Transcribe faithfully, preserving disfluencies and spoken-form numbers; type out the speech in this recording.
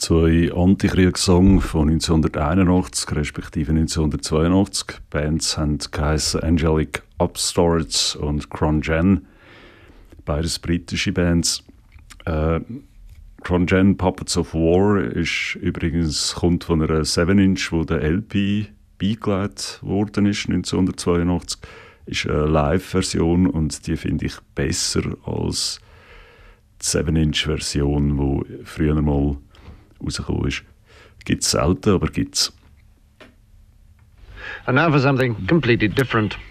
zwei Antikriegssongs von neunzehnhunderteinundachtzig respektive neunzehnhundertzweiundachtzig. Die Bands haben geheissen Angelic Upstarts und Cron-Gen. Beides britische Bands. Äh, Cron-Gen Puppets of War ist übrigens, kommt von einer seven inch, wo der L P beigelegt worden ist, neunzehnhundertzweiundachtzig. Ist eine Live-Version und die finde ich besser als die seven inch Version, die früher mal rausgekommen ist. Gibt es selten, aber gibt es. And now for something completely different.